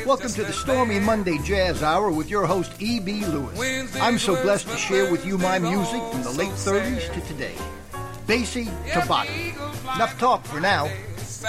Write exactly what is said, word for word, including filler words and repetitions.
Welcome to the Stormy Monday Jazz Hour with your host, E B. Lewis. I'm so blessed to share with you my music from the late thirties to today. Bassy to bottom. Enough talk for now.